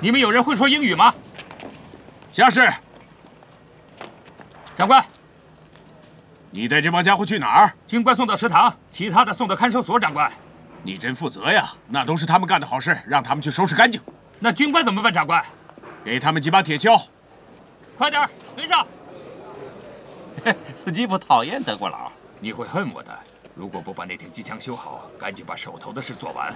你们有人会说英语吗？ 下士， 长官， 你带这帮家伙去哪儿？ 军官送到食堂，其他的送到看守所。长官， 你真负责呀！那都是他们干的好事，让他们去收拾干净。 那军官怎么办？长官， 给他们几把铁锹。 快点，跟上。 斯基普讨厌德国佬， 你会恨我的。如果不把那挺机枪修好，赶紧把手头的事做完。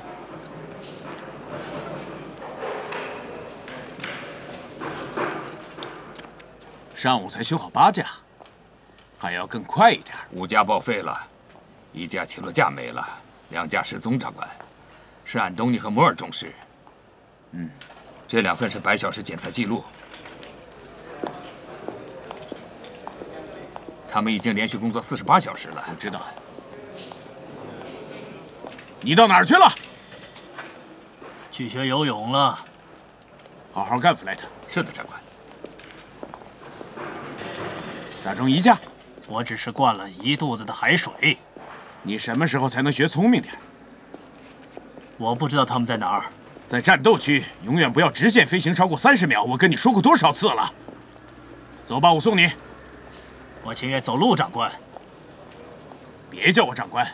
上午才修好8架，还要更快一点。 5架报废了，1架起落架没了，2架失踪。长官，是安东尼和摩尔中士。这2份是100小时检测记录。他们已经连续工作48小时了。 我知道。你到哪儿去了？ 去学游泳了。 好好干，弗莱特。 是的，长官。 打中1架。 我只是灌了1肚子的海水。 你什么时候才能学聪明点？ 我不知道他们在哪儿。 在战斗区，永远不要直线飞行超过30秒。我跟你说过多少次了？走吧，我送你。 我情愿走路，长官。 别叫我长官。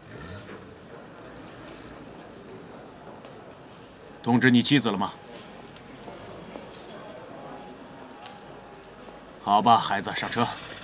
通知你妻子了吗？好吧，孩子，上车。